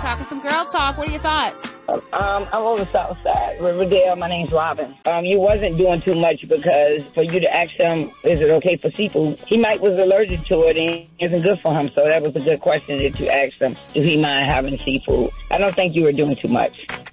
talking some girl talk. What are your thoughts? I'm on the south side, Riverdale. My name's Robin. You wasn't doing too much because for you to ask him, is it okay for seafood? He might was allergic to it and it isn't good for him. So that was a good question that you asked him. Do he mind having seafood? I don't think you were doing too much.